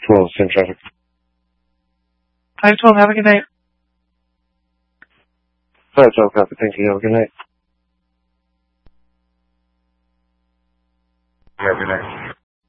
Cool, same traffic. 512, have a good night. 512, copy. Thank you. Have a good night. Have a good night.